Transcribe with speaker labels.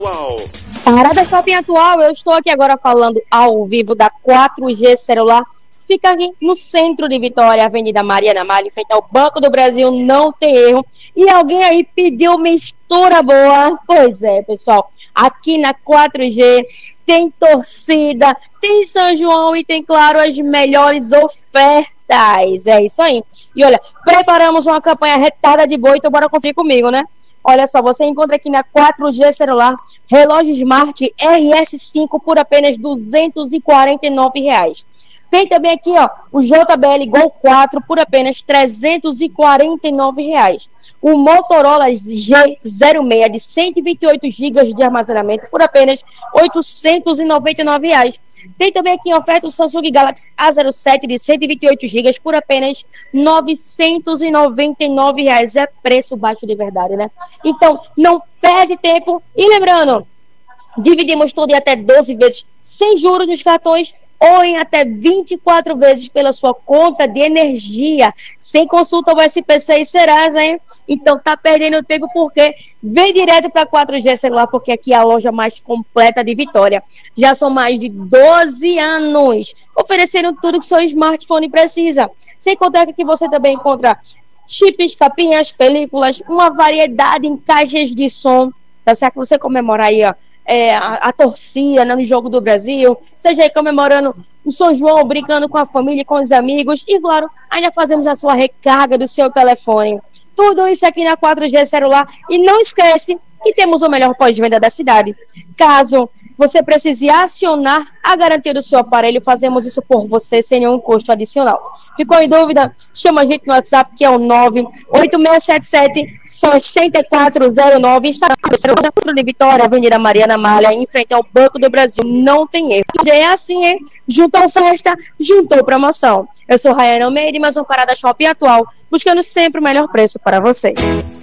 Speaker 1: Uau!
Speaker 2: Parada Shopping Atual, eu estou aqui agora falando ao vivo da 4G celular. Fica aqui no centro de Vitória, Avenida Mariana Malha, em frente ao Banco do Brasil, não tem erro. E alguém aí pediu mistura boa. Pois é, pessoal, aqui na 4G tem torcida, tem São João e tem, claro, as melhores ofertas. É isso aí. E olha, preparamos uma campanha retada de boi, então bora conferir comigo, né? Olha só, você encontra aqui na 4G celular, relógio Smart RS5 por apenas R$ 249. Tem também aqui, ó, o JBL Gol 4 por apenas R$ 349. O Motorola G06 de 128 GB de armazenamento por apenas R$ 899. Tem também aqui em oferta o Samsung Galaxy A07 de 128 GB por apenas R$ 999. É preço baixo de verdade, né? Então, não perde tempo. E lembrando, dividimos tudo em até 12 vezes sem juros nos cartões ou em até 24 vezes pela sua conta de energia, sem consulta ao SPC e Serasa, hein? Então tá perdendo tempo porque vem direto para 4G celular, porque aqui é a loja mais completa de Vitória. Já são mais de 12 anos oferecendo tudo que seu smartphone precisa. Sem contar que aqui você também encontra chips, capinhas, películas, uma variedade em caixas de som, tá certo? Você comemorar aí, ó, a torcida, né, no Jogo do Brasil, seja aí comemorando o São João, brincando com a família, com os amigos, e claro, ainda fazemos a sua recarga do seu telefone. Tudo isso aqui na 4G celular. E não esquece que temos o melhor pós-venda da cidade. Caso você precise acionar a garantia do seu aparelho, fazemos isso por você sem nenhum custo adicional. Ficou em dúvida? Chama a gente no WhatsApp, que é o 98677-6409. Está na Centro de Vitória, Avenida Mariana Malha, em frente ao Banco do Brasil. Não tem erro. É assim, hein? Juntou festa, juntou promoção. Eu sou Rayane Almeida, mais um Parada Shopping Atual, buscando sempre o melhor preço para você.